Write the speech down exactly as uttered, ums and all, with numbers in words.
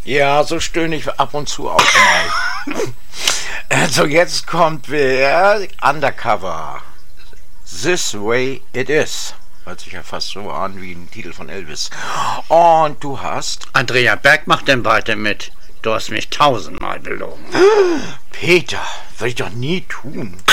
Ja, so stöhne ich ab und zu auch mal. Also jetzt kommt wer? Undercover. This way it is. Hört sich ja fast so an wie ein Titel von Elvis. Und du hast? Andrea Berg macht denn weiter mit. Du hast mich tausendmal belogen. Peter, würde ich doch nie tun.